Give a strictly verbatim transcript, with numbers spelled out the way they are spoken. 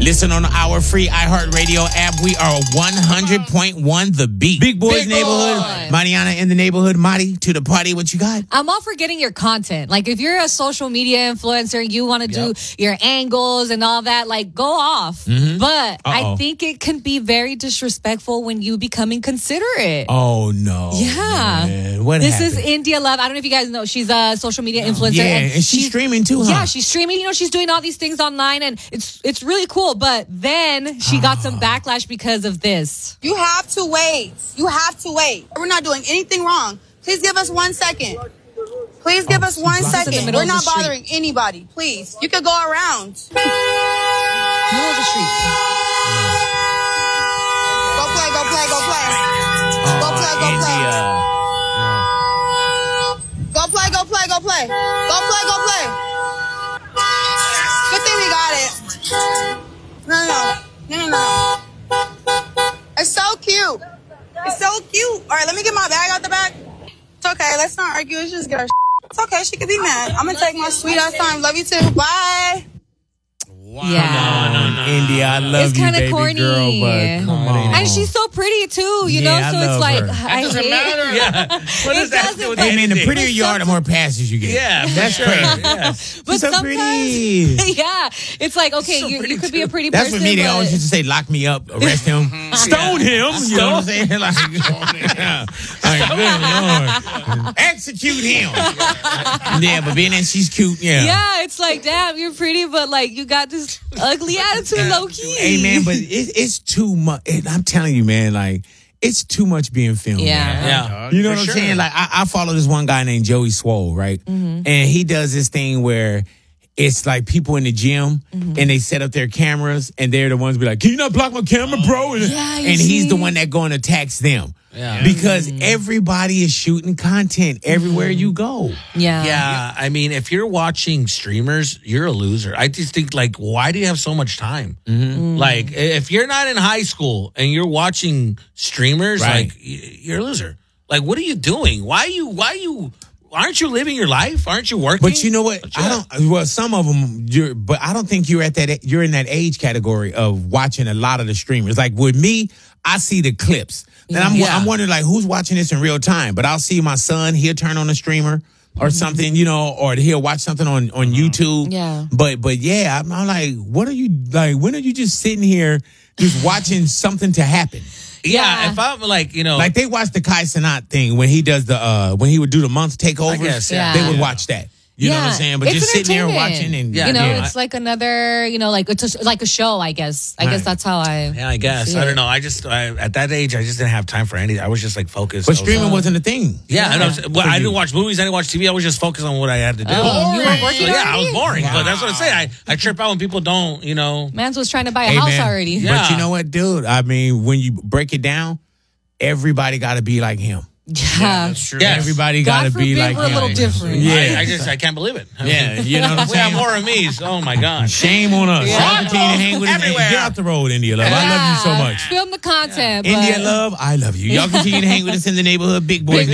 Listen on our free iHeartRadio app. We are one hundred point one The Beat. Big Boys Big Neighborhood. Boy. Mariana in the neighborhood. Marty to the party. What you got? I'm all for getting your content. Like, if you're a social media influencer, you want to Yep. do your angles and all that, like, go off. Mhm. But Uh-oh. I think it can be very disrespectful when you become inconsiderate. Oh, no. Yeah. Man. What This happened? is India Love. I don't know if you guys know. She's a social media influencer. Yeah, and she's streaming too, huh? Yeah, she's streaming. You know, she's doing all these things online, and it's it's really cool. But then she got some backlash because of this. You have to wait. You have to wait. We're not doing anything wrong. Please give us one second. Please give Oh, us one she's in the second. middle We're of the not street. bothering anybody. Please. You could go around. Middle of the street. Go play, go play, go play. Go play, go play. India. Go play, go play, go play. Go play, go play. Good thing we got it. No, no, no. No, no, no. It's so cute. It's so cute. All right, let me get my bag out the back. It's okay. Let's not argue. Let's just get our It's okay. She could be mad. I'm going to take my sweet ass time. Love you too. Bye. Wow. Yeah. No, no, no. India, I love It's you, kinda baby corny. girl, but come No, it on. ain't. And she's so pretty too, you Yeah, know. I So love it's like her. I doesn't hate. matter. Yeah. What It does that have to doesn't, do with but- Hey, man, the anything? prettier you are, the more passes you get. Yeah, for That's sure. crazy. Yes. But She's so sometimes, pretty. yeah, it's like okay, So you, pretty you could be a too. pretty That's person. what me. They but- always used to say, "Lock me up, arrest him, stone him." You know what I'm saying? Like, yeah. Like, good Lord, execute him. Yeah, but being that she's cute, yeah. Yeah, it's like, damn, you're pretty, but like you got this ugly attitude, low key. Hey, man, but it, it's too much. I'm telling you, man, like it's too much being filmed. Yeah. man. Yeah. You know For what I'm sure. saying? Like I, I follow this one guy named Joey Swole, right? Mm-hmm. And he does this thing where it's like people in the gym Mm-hmm. and they set up their cameras and they're the ones be like, "Can you not block my camera, bro?" And, Yeah, you and he's the see? one that go and attacks them. Yeah. Because everybody is shooting content everywhere you go. Yeah, Yeah, I mean, if you're watching streamers, you're a loser. I just think, like, why do you have so much time? Mm-hmm. Like, if you're not in high school and you're watching streamers, Right. like, y- you're a loser. Like, what are you doing? Why you? Why you? Aren't you living your life? Aren't you working? But you know what? I don't. Well, some of them, you're, but I don't think you're at that. You're in that age category of watching a lot of the streamers. Like with me, I see the clips, and I'm Yeah. I'm wondering like who's watching this in real time. But I'll see my son. He'll turn on a streamer or something, you know, or he'll watch something on on YouTube. Yeah. But but yeah, I'm, I'm like, what are you like? When are you just sitting here just watching something to happen? yeah, Yeah. if I'm like, you know, Like they watch the Kai Cenat thing when he does the uh when he would do the month takeovers. guess, yeah. They would Yeah. watch that. You know what I'm saying? But It's just sitting there entertainment. watching and Yeah, you know, yeah. it's like another, you know, like it's a, like a show. I guess. I Right. guess that's how I. yeah, I guess Yeah. I don't know. I just I, at that age, I just didn't have time for anything. I was just like focused. But I was, streaming uh, wasn't a thing. Yeah, and I, was, well, For I you. didn't watch movies. I didn't watch T V. I was just focused on what I had to do. Oh, you weren't working So, yeah, I already? was boring. But that's what I say. I, I trip out when people don't, you know. Mans was trying to buy a Hey, house man. already. Yeah. But you know what, dude? I mean, when you break it down, everybody got to be like him. Yeah. true. Yeah, everybody got God to be forbid like we're a him. little different. Yeah, I, I just I can't believe it. yeah, you know what I'm We have saying? more of me. Oh my god. Shame on us. Yeah. Y'all continue to hang with us. Everywhere. Get out the road, India Love. I love you so much. Film the content. but- India Love, I love you. Y'all continue to hang with us in the neighborhood. Big Boys. Big